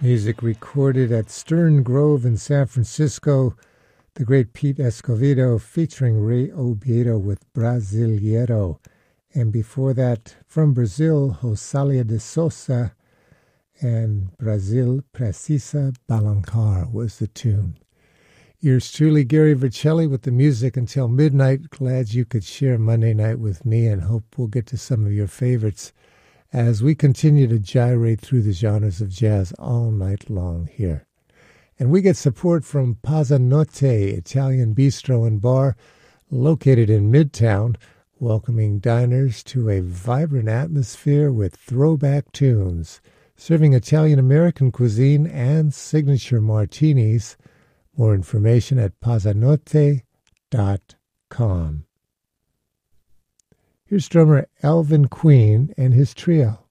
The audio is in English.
Music recorded at Stern Grove in San Francisco. The great Pete Escovedo featuring Ray Oviedo with Brasileiro. And before that, from Brazil, Rosalia de Sousa and Brasil Precisa Balancar was the tune. Yours truly, Gary Vercelli, with the music until midnight. Glad you could share Monday night with me, and hope we'll get to some of your favorites as we continue to gyrate through the genres of jazz all night long here. And we get support from Pazzanotte Italian Bistro and Bar, located in Midtown, welcoming diners to a vibrant atmosphere with throwback tunes, serving Italian-American cuisine and signature martinis. More information at pazzanotte.com. Here's drummer Alvin Queen and his trio.